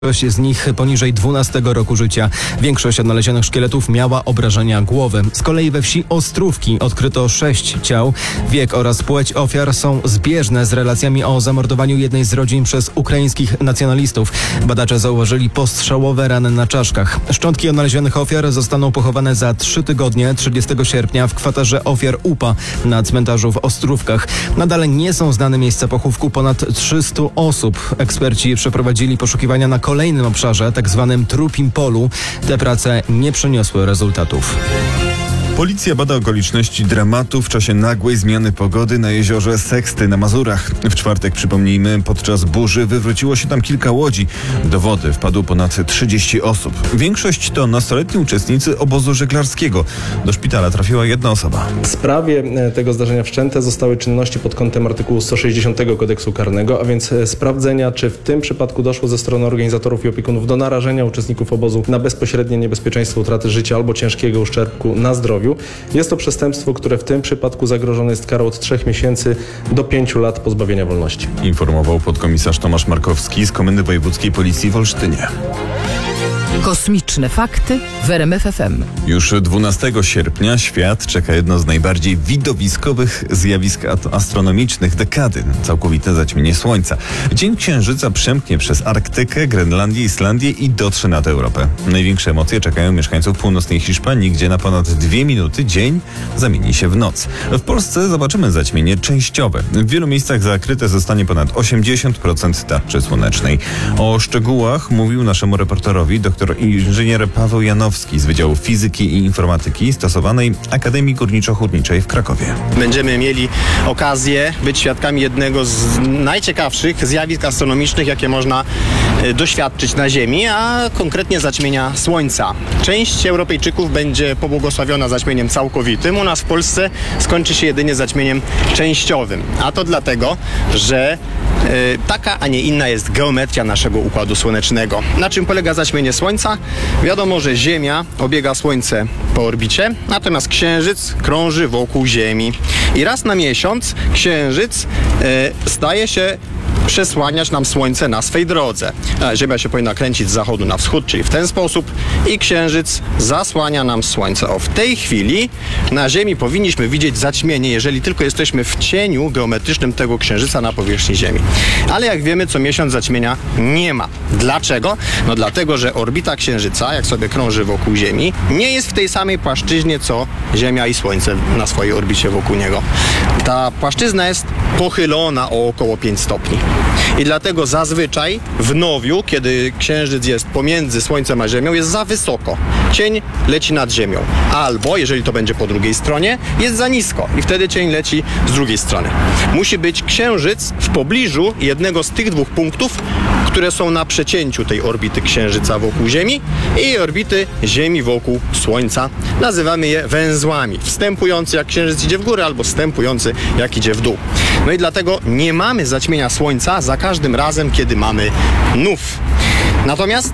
Z nich poniżej 12 roku życia. Większość odnalezionych szkieletów miała obrażenia głowy. Z kolei we wsi Ostrówki odkryto 6 ciał. Wiek oraz płeć ofiar są zbieżne z relacjami o zamordowaniu jednej z rodzin przez ukraińskich nacjonalistów. Badacze zauważyli postrzałowe rany na czaszkach. Szczątki odnalezionych ofiar zostaną pochowane za 3 tygodnie, 30 sierpnia w kwaterze ofiar UPA na cmentarzu w Ostrówkach. Nadal nie są znane miejsca pochówku ponad 300 osób. Eksperci przeprowadzili poszukiwania na kolejnym obszarze, tak zwanym Trupim Polu. Te prace nie przyniosły rezultatów. Policja bada okoliczności dramatu w czasie nagłej zmiany pogody na jeziorze Seksty na Mazurach. W czwartek, przypomnijmy, podczas burzy wywróciło się tam kilka łodzi. Do wody wpadło ponad 30 osób. Większość to nastoletni uczestnicy obozu żeglarskiego. Do szpitala trafiła jedna osoba. W sprawie tego zdarzenia wszczęte zostały czynności pod kątem artykułu 160 Kodeksu Karnego, a więc sprawdzenia, czy w tym przypadku doszło ze strony organizatorów i opiekunów do narażenia uczestników obozu na bezpośrednie niebezpieczeństwo utraty życia albo ciężkiego uszczerbku na zdrowiu. Jest to przestępstwo, które w tym przypadku zagrożone jest karą od 3 miesięcy do 5 lat pozbawienia wolności. Informował podkomisarz Tomasz Markowski z Komendy Wojewódzkiej Policji w Olsztynie. Kosmiczne fakty w RMF FM. Już 12 sierpnia świat czeka jedno z najbardziej widowiskowych zjawisk astronomicznych dekady. Całkowite zaćmienie Słońca. Dzień Księżyca przemknie przez Arktykę, Grenlandię, Islandię i dotrze nad Europę. Największe emocje czekają mieszkańców północnej Hiszpanii, gdzie na ponad 2 minuty dzień zamieni się w noc. W Polsce zobaczymy zaćmienie częściowe. W wielu miejscach zakryte zostanie ponad 80% tarczy słonecznej. O szczegółach mówił naszemu reporterowi doktor inżynier Paweł Janowski z Wydziału Fizyki i Informatyki stosowanej Akademii Górniczo-Hutniczej w Krakowie. Będziemy mieli okazję być świadkami jednego z najciekawszych zjawisk astronomicznych, jakie można doświadczyć na Ziemi, a konkretnie zaćmienia Słońca. Część Europejczyków będzie pobłogosławiona zaćmieniem całkowitym. U nas w Polsce skończy się jedynie zaćmieniem częściowym. A to dlatego, że taka, a nie inna jest geometria naszego Układu Słonecznego. Na czym polega zaćmienie Słońca? Wiadomo, że Ziemia obiega Słońce po orbicie, natomiast Księżyc krąży wokół Ziemi. I raz na miesiąc Księżyc staje się przesłaniać nam Słońce na swej drodze. Ziemia się powinna kręcić z zachodu na wschód, czyli w ten sposób, i Księżyc zasłania nam Słońce. W tej chwili na Ziemi powinniśmy widzieć zaćmienie, jeżeli tylko jesteśmy w cieniu geometrycznym tego Księżyca na powierzchni Ziemi. Ale jak wiemy, co miesiąc zaćmienia nie ma. Dlaczego? No dlatego, że orbita Księżyca, jak sobie krąży wokół Ziemi, nie jest w tej samej płaszczyźnie, co Ziemia i Słońce na swojej orbicie wokół niego. Ta płaszczyzna jest pochylona o około 5 stopni. I dlatego zazwyczaj w nowiu, kiedy Księżyc jest pomiędzy Słońcem a Ziemią, jest za wysoko. Cień leci nad Ziemią. Albo, jeżeli to będzie po drugiej stronie, jest za nisko i wtedy cień leci z drugiej strony. Musi być Księżyc w pobliżu jednego z tych dwóch punktów, które są na przecięciu tej orbity Księżyca wokół Ziemi i orbity Ziemi wokół Słońca. Nazywamy je węzłami. Wstępujący, jak Księżyc idzie w górę, albo wstępujący, jak idzie w dół. No i dlatego nie mamy zaćmienia Słońca za każdym razem, kiedy mamy nów. Natomiast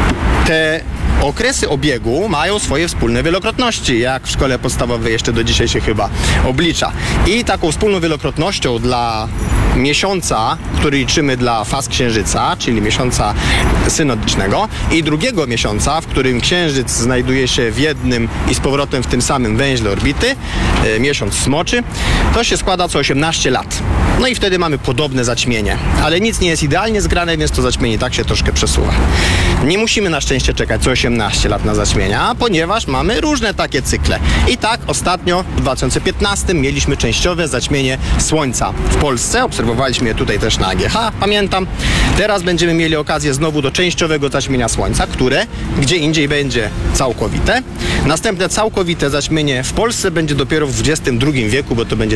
te okresy obiegu mają swoje wspólne wielokrotności, jak w szkole podstawowej jeszcze do dzisiaj się chyba oblicza. I taką wspólną wielokrotnością dla miesiąca, który liczymy dla faz Księżyca, czyli miesiąca synodycznego, i drugiego miesiąca, w którym Księżyc znajduje się w jednym i z powrotem w tym samym węźle orbity, miesiąc smoczy, to się składa co 18 lat. No i wtedy mamy podobne zaćmienie. Ale nic nie jest idealnie zgrane, więc to zaćmienie tak się troszkę przesuwa. Nie musimy na szczęście czekać co 18 lat na zaćmienia, ponieważ mamy różne takie cykle. I tak ostatnio w 2015 mieliśmy częściowe zaćmienie Słońca w Polsce. Obserwowaliśmy je tutaj też na AGH, pamiętam. Teraz będziemy mieli okazję znowu do częściowego zaćmienia Słońca, które gdzie indziej będzie całkowite. Następne całkowite zaćmienie w Polsce będzie dopiero w XXI wieku, bo to będzie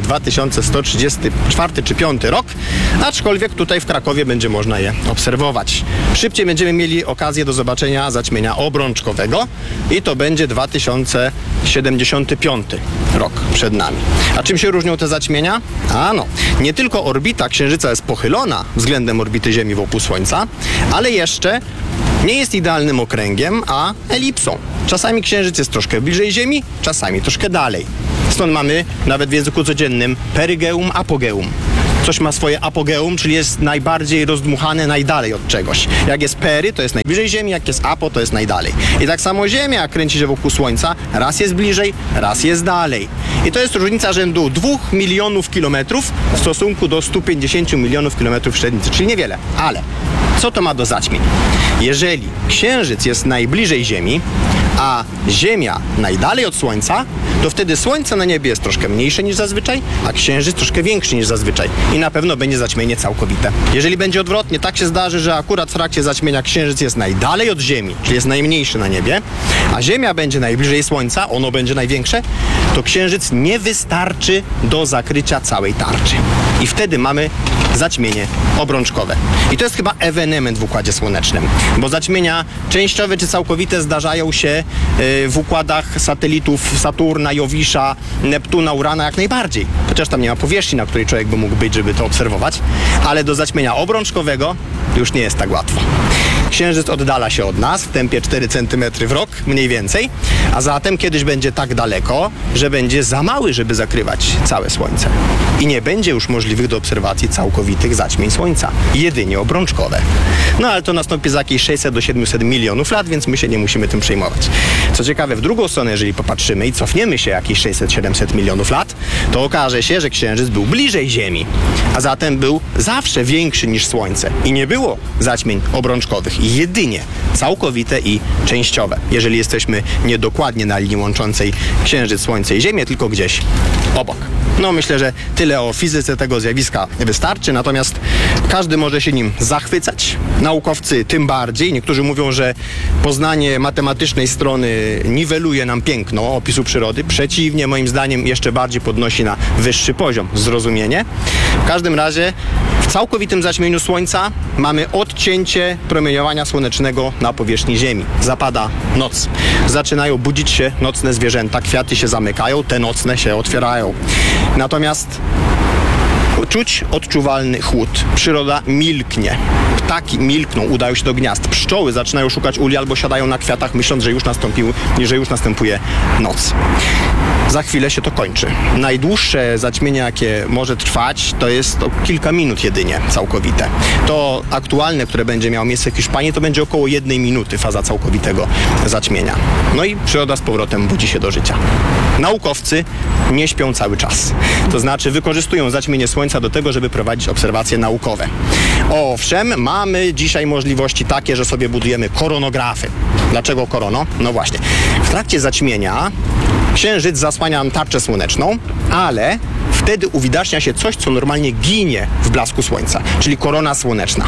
2134 czy 5 rok, aczkolwiek tutaj w Krakowie będzie można je obserwować. Szybciej będziemy mieli okazję do zobaczenia zaćmienia obrączkowego i to będzie 2075 rok przed nami. A czym się różnią te zaćmienia? Nie tylko orbita Księżyca jest pochylona względem orbity Ziemi wokół Słońca, ale jeszcze nie jest idealnym okręgiem, a elipsą. Czasami Księżyc jest troszkę bliżej Ziemi, czasami troszkę dalej. Stąd mamy nawet w języku codziennym perygeum, apogeum. coś ma swoje apogeum, czyli jest najbardziej rozdmuchane najdalej od czegoś. Jak jest pery, to jest najbliżej Ziemi, jak jest apo, to jest najdalej. I tak samo Ziemia kręci się wokół Słońca, raz jest bliżej, raz jest dalej. I to jest różnica rzędu 2 milionów kilometrów w stosunku do 150 milionów kilometrów średnicy, czyli niewiele. Ale co to ma do zaćmień? Jeżeli Księżyc jest najbliżej Ziemi, a Ziemia najdalej od Słońca, to wtedy Słońce na niebie jest troszkę mniejsze niż zazwyczaj, a Księżyc troszkę większy niż zazwyczaj. I na pewno będzie zaćmienie całkowite. Jeżeli będzie odwrotnie, tak się zdarzy, że akurat w trakcie zaćmienia Księżyc jest najdalej od Ziemi, czyli jest najmniejszy na niebie, a Ziemia będzie najbliżej Słońca, ono będzie największe, to Księżyc nie wystarczy do zakrycia całej tarczy. I wtedy mamy zaćmienie obrączkowe. I to jest chyba ewenement w Układzie Słonecznym, bo zaćmienia częściowe czy całkowite zdarzają się w układach satelitów Saturna, Jowisza, Neptuna, Urana jak najbardziej. Chociaż tam nie ma powierzchni, na której człowiek by mógł być, żeby to obserwować, ale do zaćmienia obrączkowego już nie jest tak łatwo. Księżyc oddala się od nas w tempie 4 cm w rok, mniej więcej, a zatem kiedyś będzie tak daleko, że będzie za mały, żeby zakrywać całe Słońce. I nie będzie już możliwych do obserwacji całkowitych zaćmień Słońca, jedynie obrączkowe. No ale to nastąpi za jakieś 600 do 700 milionów lat, więc my się nie musimy tym przejmować. Co ciekawe, w drugą stronę, jeżeli popatrzymy i cofniemy się jakieś 600-700 milionów lat, to okaże się, że Księżyc był bliżej Ziemi, a zatem był zawsze większy niż Słońce i nie było zaćmień obrączkowych. Jedynie całkowite i częściowe, jeżeli jesteśmy niedokładnie na linii łączącej Księżyc, Słońce i Ziemię, tylko gdzieś obok. No myślę, że tyle o fizyce tego zjawiska wystarczy, natomiast każdy może się nim zachwycać, naukowcy tym bardziej. Niektórzy mówią, że poznanie matematycznej strony niweluje nam piękno opisu przyrody. Przeciwnie, moim zdaniem jeszcze bardziej podnosi na wyższy poziom zrozumienie. W każdym razie w całkowitym zaćmieniu Słońca mamy odcięcie promieniowania słonecznego na powierzchni Ziemi. Zapada noc. Zaczynają budzić się nocne zwierzęta, kwiaty się zamykają, te nocne się otwierają. Natomiast czuć odczuwalny chłód. Przyroda milknie. Ptaki milkną, udają się do gniazd. Pszczoły zaczynają szukać uli albo siadają na kwiatach, myśląc, że już następuje noc. Za chwilę się to kończy. Najdłuższe zaćmienie, jakie może trwać, to jest kilka minut jedynie całkowite. To aktualne, które będzie miało miejsce w Hiszpanii, to będzie około 1 minuty faza całkowitego zaćmienia. No i przyroda z powrotem budzi się do życia. Naukowcy nie śpią cały czas. To znaczy wykorzystują zaćmienie Słońca do tego, żeby prowadzić obserwacje naukowe. Owszem, mamy dzisiaj możliwości takie, że sobie budujemy koronografy. Dlaczego korono? No właśnie. W trakcie zaćmienia Księżyc zasłania nam tarczę słoneczną, ale wtedy uwidacznia się coś, co normalnie ginie w blasku Słońca, czyli korona słoneczna.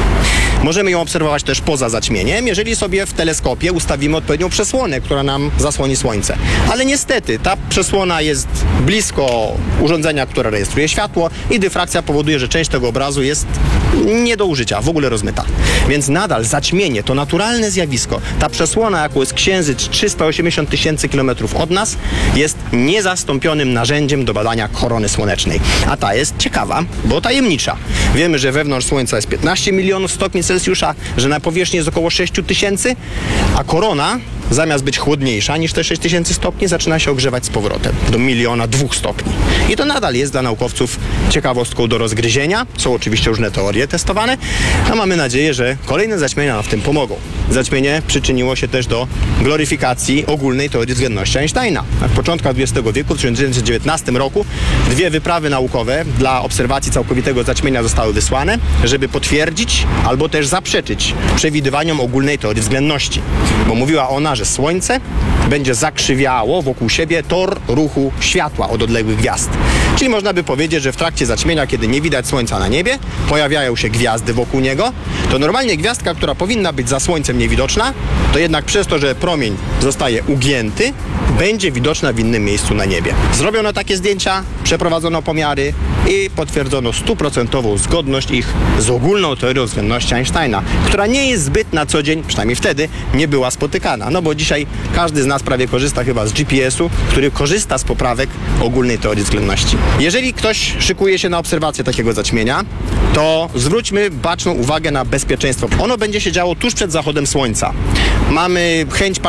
Możemy ją obserwować też poza zaćmieniem, jeżeli sobie w teleskopie ustawimy odpowiednią przesłonę, która nam zasłoni Słońce. Ale niestety ta przesłona jest blisko urządzenia, które rejestruje światło i dyfrakcja powoduje, że część tego obrazu jest nie do użycia, w ogóle rozmyta. Więc nadal zaćmienie to naturalne zjawisko. Ta przesłona, jaką jest Księżyc 380 000 kilometrów od nas, jest niezastąpionym narzędziem do badania korony słonecznej. A ta jest ciekawa, bo tajemnicza. Wiemy, że wewnątrz Słońca jest 15 milionów stopni Celsjusza, że na powierzchni jest około 6 000, a korona zamiast być chłodniejsza niż te 6000 stopni, zaczyna się ogrzewać z powrotem do 1 200 000 stopni. I to nadal jest dla naukowców ciekawostką do rozgryzienia. Są oczywiście różne teorie testowane, a mamy nadzieję, że kolejne zaćmienia nam w tym pomogą. Zaćmienie przyczyniło się też do gloryfikacji ogólnej teorii względności Einsteina. Na początkach XX wieku, w 1919 roku, 2 wyprawy naukowe dla obserwacji całkowitego zaćmienia zostały wysłane, żeby potwierdzić albo też zaprzeczyć przewidywaniom ogólnej teorii względności. Bo mówiła ona, że Słońce będzie zakrzywiało wokół siebie tor ruchu światła od odległych gwiazd. Czyli można by powiedzieć, że w trakcie zaćmienia, kiedy nie widać Słońca na niebie, pojawiają się gwiazdy wokół niego, to normalnie gwiazdka, która powinna być za Słońcem niewidoczna, to jednak przez to, że promień zostaje ugięty, będzie widoczna w innym miejscu na niebie. Zrobiono takie zdjęcia, przeprowadzono pomiary i potwierdzono 100% zgodność ich z ogólną teorią względności Einsteina, która nie jest zbyt na co dzień, przynajmniej wtedy, nie była spotykana. No bo dzisiaj każdy z nas prawie korzysta chyba z GPS-u, który korzysta z poprawek ogólnej teorii względności. Jeżeli ktoś szykuje się na obserwację takiego zaćmienia, to zwróćmy baczną uwagę na bezpieczeństwo. Ono będzie się działo tuż przed zachodem Słońca. Mamy chęć patrzenia na to,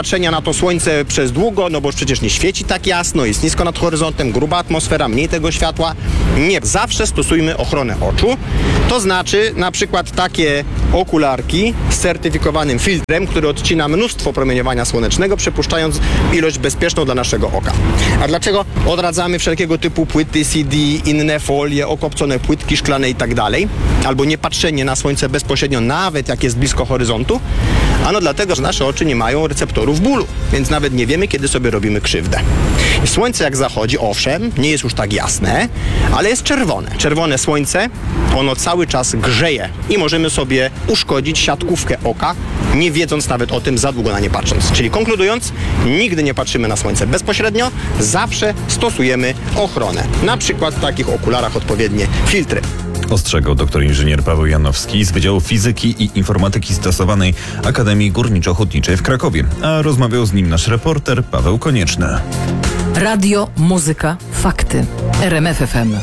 to słońce przez długo, no bo przecież nie świeci tak jasno, jest nisko nad horyzontem, gruba atmosfera, mniej tego światła. Nie, zawsze stosujmy ochronę oczu. To znaczy na przykład takie okularki z certyfikowanym filtrem, który odcina mnóstwo promieniowania słonecznego, przepuszczając ilość bezpieczną dla naszego oka. A dlaczego odradzamy wszelkiego typu płyty CD, inne folie, okopcone płytki szklane i tak dalej, albo nie patrzenie na słońce bezpośrednio, nawet jak jest blisko horyzontu? Ano dlatego, że nasze oczy nie mają receptorów bólu, więc nawet nie wiemy, kiedy sobie robimy krzywdę. I słońce jak zachodzi, owszem, nie jest już tak jasne, ale jest czerwone. Czerwone słońce, ono cały czas grzeje i możemy sobie uszkodzić siatkówkę oka, nie wiedząc nawet o tym, za długo na nie patrząc. Czyli konkludując, nigdy nie patrzymy na słońce bezpośrednio, zawsze stosujemy ochronę. Na przykład w takich okularach odpowiednie filtry. Ostrzegał doktor inżynier Paweł Janowski z Wydziału Fizyki i Informatyki Stosowanej Akademii Górniczo-Hutniczej w Krakowie, a rozmawiał z nim nasz reporter Paweł Konieczny. Radio, muzyka, fakty. RMF FM.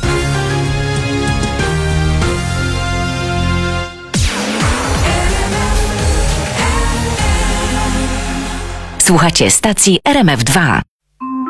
Słuchacie stacji RMF2.